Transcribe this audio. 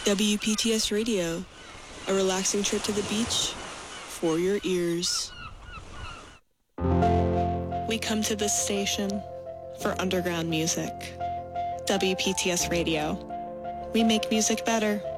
WPTS Radio, a relaxing trip to the beach for your ears. We come to this station for underground music. WPTS Radio. We make music better.